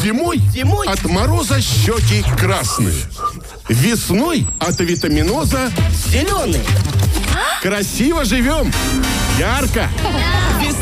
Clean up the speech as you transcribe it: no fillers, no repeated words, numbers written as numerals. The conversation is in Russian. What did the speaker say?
Зимой от мороза щеки красные. Весной от витаминоза зеленый. красиво живем, ярко.